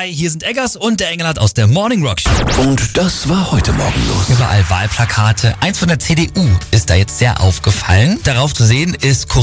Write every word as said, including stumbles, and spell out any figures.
Hi, hier sind Eggers und der Engelhardt aus der Morning Rock Show. Und das war heute Morgen los. Überall Wahlplakate. Eins von der C D U ist da jetzt sehr aufgefallen. Darauf zu sehen ist